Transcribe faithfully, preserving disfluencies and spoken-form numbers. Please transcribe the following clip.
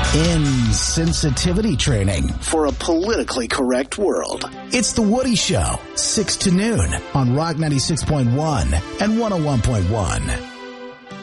Insensitivity training for a politically correct world. It's The Woody Show, six to noon on Rock ninety-six point one and one oh one point one.